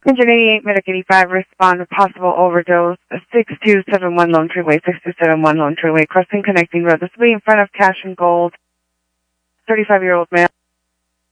188 Medic 85, respond to possible overdose. 6271 Lone Tree Way, 6271 Lone Tree Way, crossing connecting road. This will be in front of Cash and Gold. 35-year-old male.